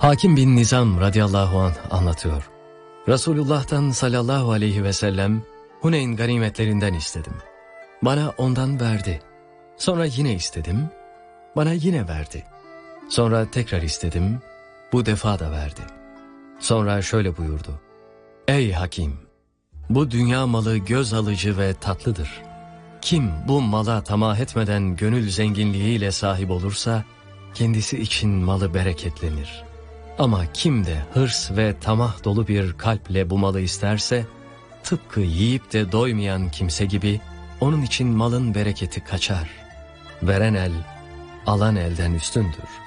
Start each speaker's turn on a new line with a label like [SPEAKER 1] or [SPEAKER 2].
[SPEAKER 1] Hakim bin Nizam radıyallahu anh anlatıyor. Resulullah'tan sallallahu aleyhi ve sellem Huneyn ganimetlerinden istedim. Bana ondan verdi. Sonra yine istedim. Bana yine verdi. Sonra tekrar istedim. Bu defa da verdi. Sonra şöyle buyurdu. Ey hakim! Bu dünya malı göz alıcı ve tatlıdır. Kim bu mala tamah etmeden gönül zenginliğiyle sahip olursa, kendisi için malı bereketlenir. Ama kim de hırs ve tamah dolu bir kalple bu malı isterse, tıpkı yiyip de doymayan kimse gibi onun için malın bereketi kaçar. Veren el, alan elden üstündür.